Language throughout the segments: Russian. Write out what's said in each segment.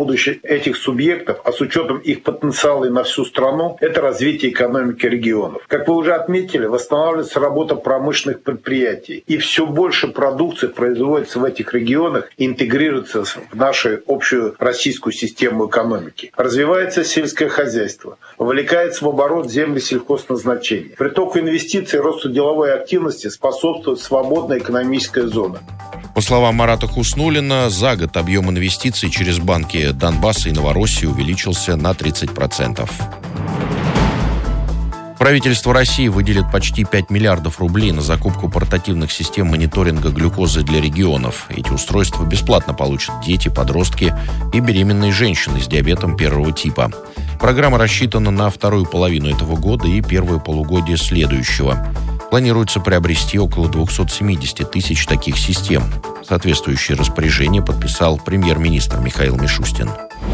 будущее этих субъектов, а с учетом их потенциала и на всю страну, это развитие экономики регионов. Как вы уже отметили, восстанавливается работа промышленных предприятий. И все больше продукции производится в этих регионах и интегрируется в нашу общую российскую систему экономики. Развивается сельское хозяйство, вовлекается в оборот земли сельхозназначения. Притоку инвестиций и росту деловой активности способствует свободная экономическая зона. По словам Марата Хуснуллина, за год объем инвестиций через банки Донбасса и Новороссии увеличился на 30%. Правительство России выделит почти 5 миллиардов рублей на закупку портативных систем мониторинга глюкозы для регионов. Эти устройства бесплатно получат дети, подростки и беременные женщины с диабетом первого типа. Программа рассчитана на вторую половину этого года и первое полугодие следующего. Планируется приобрести около 270 тысяч таких систем. Соответствующее распоряжение подписал премьер-министр Михаил Мишустин.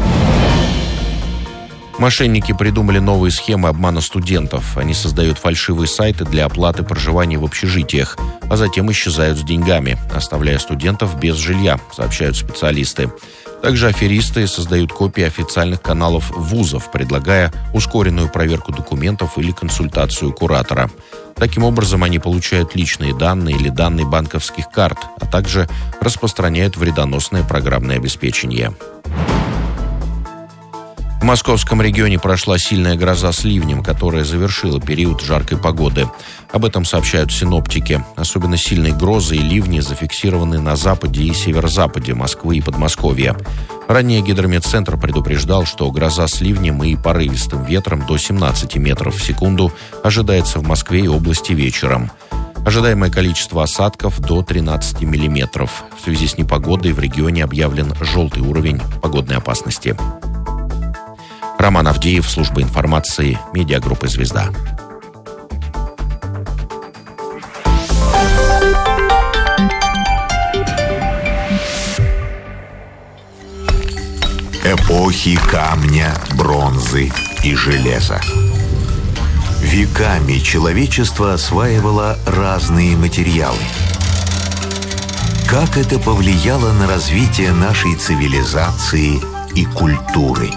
Мошенники придумали новые схемы обмана студентов. Они создают фальшивые сайты для оплаты проживания в общежитиях, а затем исчезают с деньгами, оставляя студентов без жилья, сообщают специалисты. Также аферисты создают копии официальных каналов вузов, предлагая ускоренную проверку документов или консультацию куратора. Таким образом, они получают личные данные или данные банковских карт, а также распространяют вредоносное программное обеспечение. В московском регионе прошла сильная гроза с ливнем, которая завершила период жаркой погоды. Об этом сообщают синоптики. Особенно сильные грозы и ливни зафиксированы на западе и северо-западе Москвы и Подмосковья. Ранее Гидрометцентр предупреждал, что гроза с ливнем и порывистым ветром до 17 метров в секунду ожидается в Москве и области вечером. Ожидаемое количество осадков до 13 миллиметров. В связи с непогодой в регионе объявлен желтый уровень погодной опасности. Роман Авдеев, служба информации, медиагруппы «Звезда». Эпохи камня, бронзы и железа. Веками человечество осваивало разные материалы. Как это повлияло на развитие нашей цивилизации и культуры?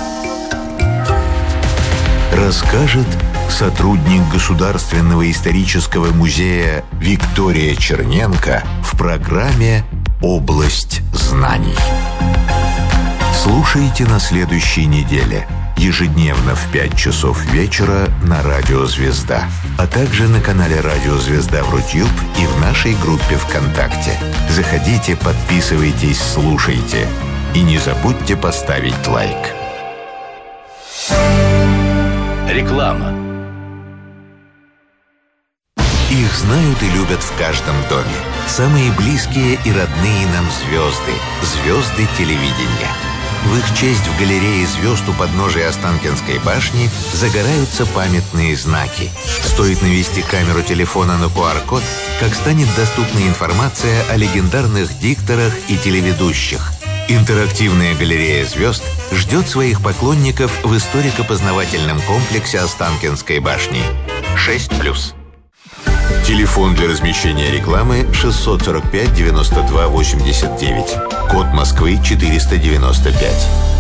Расскажет сотрудник Государственного исторического музея Виктория Черненко в программе «Область знаний». Слушайте на следующей неделе, ежедневно в 5 часов вечера на Радио «Звезда», а также на канале Радио «Звезда» в Рутюб и в нашей группе ВКонтакте. Заходите, подписывайтесь, слушайте. И не забудьте поставить лайк. Реклама. Их знают и любят в каждом доме. Самые близкие и родные нам звезды. Звезды телевидения. В их честь в галерее звезд у подножия Останкинской башни загораются памятные знаки. Стоит навести камеру телефона на QR-код, как станет доступна информация о легендарных дикторах и телеведущих. Интерактивная галерея звезд ждет своих поклонников в историко-познавательном комплексе Останкинской башни. 6+. Телефон для размещения рекламы 645 92 89. Код Москвы 495.